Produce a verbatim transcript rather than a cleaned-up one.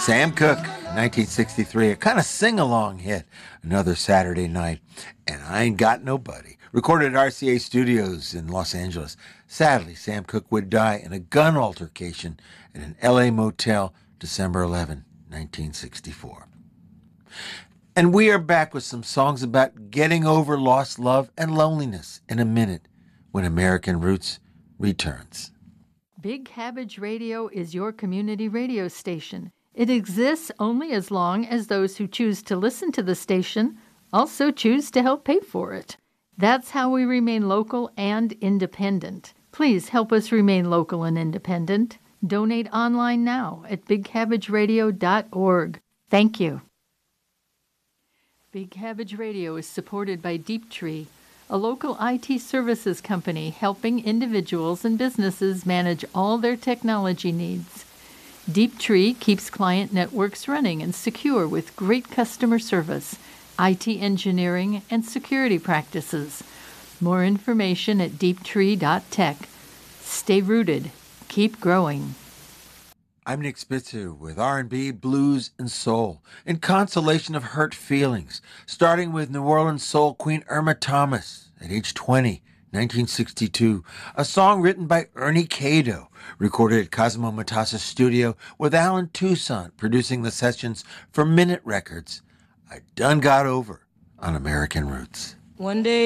Sam Cooke, nineteen sixty-three, a kind of sing-along hit, Another Saturday Night, and I Ain't Got Nobody, recorded at R C A Studios in Los Angeles. Sadly, Sam Cooke would die in a gun altercation in an L A motel December eleventh, nineteen sixty-four. And we are back with some songs about getting over lost love and loneliness in a minute when American Roots returns. Big Cabbage Radio is your community radio station. It exists only as long as those who choose to listen to the station also choose to help pay for it. That's how we remain local and independent. Please help us remain local and independent. Donate online now at big cabbage radio dot org. Thank you. Big Cabbage Radio is supported by Deep Tree, a local I T services company helping individuals and businesses manage all their technology needs. Deep Tree keeps client networks running and secure with great customer service, I T engineering, and security practices. More information at deep tree dot tech. Stay rooted. Keep growing. I'm Nick Spitzer with R and B, blues, and soul, in consolation of hurt feelings, starting with New Orleans soul queen Irma Thomas at age twenty, nineteen sixty-two, a song written by Ernie Cato, recorded at Cosmo Matassa Studio with Alan Toussaint producing the sessions for Minute Records. I done got over on American Roots. One day